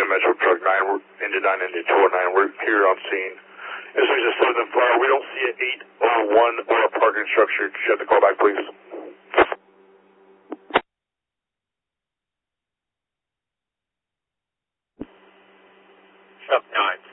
Virginia Metro Truck 9, we're into 9 into 209. We're here on scene. This is a 7 Flyer. We don't see an 801 or a parking structure. Shut the call back, please. Sub 9.